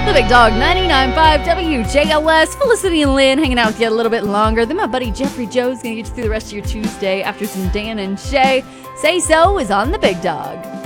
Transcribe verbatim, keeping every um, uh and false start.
The Big Dog ninety-nine point five W J L S. Felicity and Lynn hanging out with you a little bit longer. Then my buddy Jeffrey Joe's gonna get you through the rest of your Tuesday after some Dan and Shay. Say So is on The Big Dog.